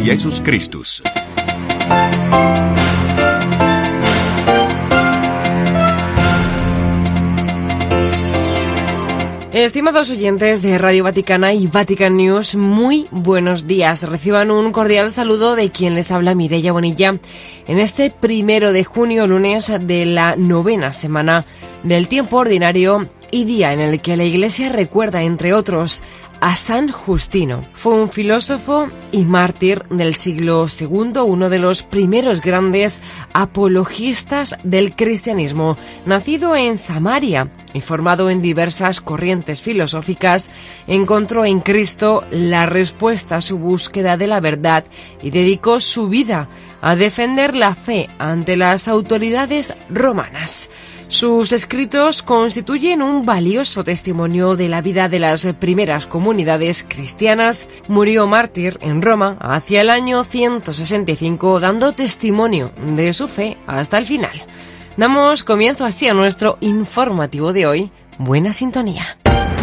Jesus Christus. Estimados oyentes de Radio Vaticana y Vatican News, muy buenos días. Reciban un cordial saludo de quien les habla, Mireia Bonilla, en este 1 de junio, lunes de la 9ª semana del tiempo ordinario y día en el que la Iglesia recuerda, entre otros, a San Justino. Fue un filósofo y mártir del siglo II, uno de los primeros grandes apologistas del cristianismo. Nacido en Samaria y formado en diversas corrientes filosóficas, encontró en Cristo la respuesta a su búsqueda de la verdad y dedicó su vida a defender la fe ante las autoridades romanas. Sus escritos constituyen un valioso testimonio de la vida de las primeras comunidades cristianas. Murió mártir en Roma hacia el año 165, dando testimonio de su fe hasta el final. Damos comienzo así a nuestro informativo de hoy. Buena sintonía.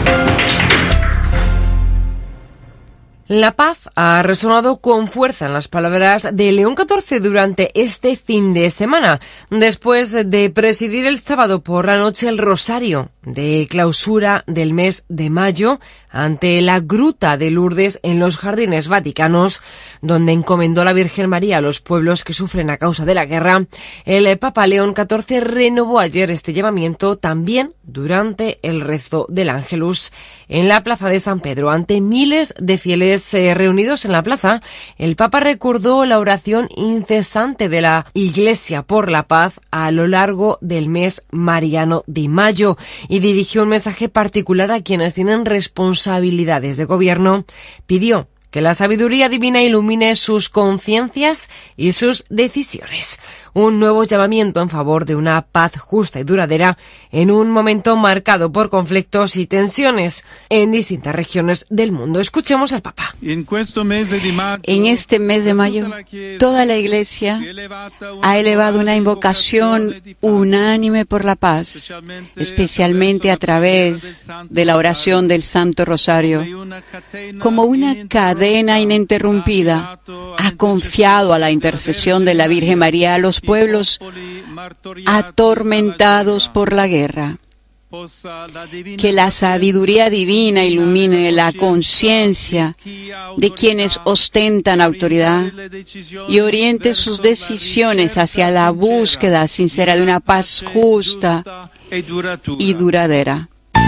La paz ha resonado con fuerza en las palabras de León XIV durante este fin de semana, después de presidir el sábado por la noche el rosario de clausura del mes de mayo ante la Gruta de Lourdes en los Jardines Vaticanos, donde encomendó la Virgen María a los pueblos que sufren a causa de la guerra. El Papa León XIV renovó ayer este llamamiento también durante el rezo del Ángelus en la Plaza de San Pedro. Ante miles de fieles reunidos en la plaza, el Papa recordó la oración incesante de la Iglesia por la paz a lo largo del mes mariano de mayo y dirigió un mensaje particular a quienes tienen responsabilidades de gobierno. Pidió que la sabiduría divina ilumine sus conciencias y sus decisiones. Un nuevo llamamiento en favor de una paz justa y duradera en un momento marcado por conflictos y tensiones en distintas regiones del mundo. Escuchemos al Papa. En este mes de mayo, toda la Iglesia ha elevado una invocación unánime por la paz, especialmente a través de la oración del Santo Rosario. Como una cadena ininterrumpida, ha confiado a la intercesión de la Virgen María a los pueblos atormentados por la guerra. Que la sabiduría divina ilumine la conciencia de quienes ostentan autoridad y oriente sus decisiones hacia la búsqueda sincera de una paz justa y duradera.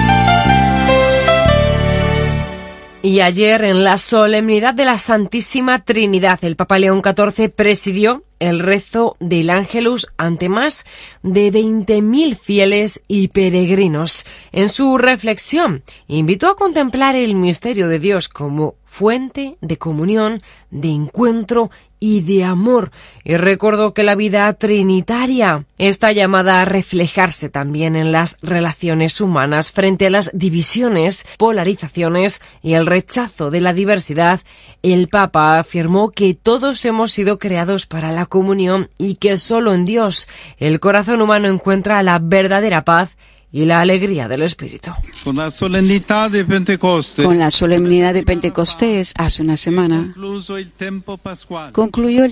Y ayer, en la solemnidad de la Santísima Trinidad, el Papa León XIV presidió el rezo del Ángelus ante más de 20.000 fieles y peregrinos. En su reflexión, invitó a contemplar el misterio de Dios como fuente de comunión, de encuentro y de amor, y recordó que la vida trinitaria está llamada a reflejarse también en las relaciones humanas frente a las divisiones, polarizaciones y el rechazo de la diversidad. El Papa afirmó que todos hemos sido creados para la comunión y que solo en Dios el corazón humano encuentra la verdadera paz y la alegría del Espíritu. Con la solemnidad de Pentecostés, hace una semana, concluyó